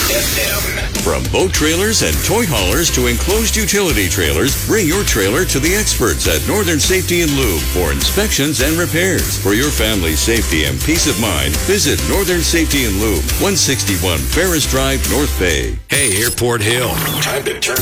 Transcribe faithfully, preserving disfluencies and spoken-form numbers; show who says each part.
Speaker 1: F M.
Speaker 2: From boat trailers and toy haulers to enclosed utility trailers, bring your trailer to the experts at Northern Safety and Lube for inspections and repairs. For your family's safety and peace of mind, visit Northern Safety and Lube, one sixty-one Ferris Drive, North Bay.
Speaker 1: Hey, Airport Hill. Time to turn